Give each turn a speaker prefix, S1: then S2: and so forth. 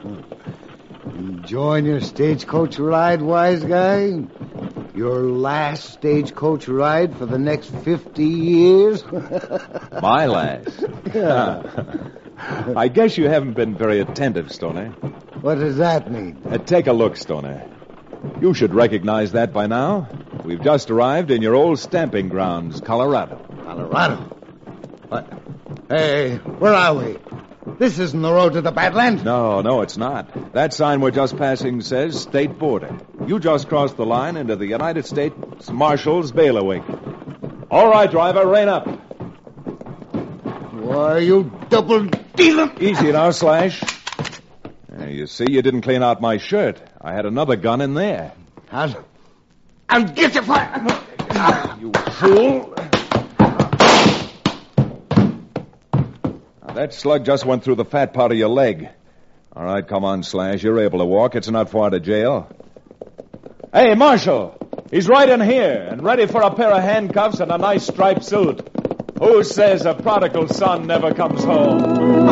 S1: Enjoying your stagecoach ride, wise guy? Your last stagecoach ride for the next 50 years?
S2: My last?
S1: Yeah.
S2: I guess you haven't been very attentive, Stoney.
S1: What does that mean?
S2: Take a look, Stoney. You should recognize that by now. We've just arrived in your old stamping grounds, Colorado.
S1: Colorado? What? Hey, where are we? This isn't the road to the Badlands.
S2: No, it's not. That sign we're just passing says state border. You just crossed the line into the United States Marshal's bailiwick. All right, driver, rein up.
S1: Why, you double dealer.
S2: Easy now, Slash. You see, you didn't clean out my shirt. I had another gun in there.
S1: I'll get you for...
S2: You fool. That slug just went through the fat part of your leg. All right, come on, Slash. You're able to walk. It's not far to jail. Hey, Marshal. He's right in here and ready for a pair of handcuffs and a nice striped suit. Who says a prodigal son never comes home?